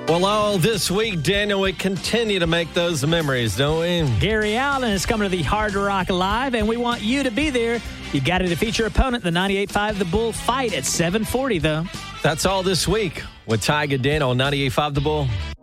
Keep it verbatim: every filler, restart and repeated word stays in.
Well, all this week, Daniel, we continue to make those memories, don't we? Gary Allen is coming to the Hard Rock Live, and we want you to be there. You got to defeat your opponent, the ninety-eight point five The Bull Fight at seven forty, though. That's all this week with Ty Daniel on ninety-eight point five The Bull.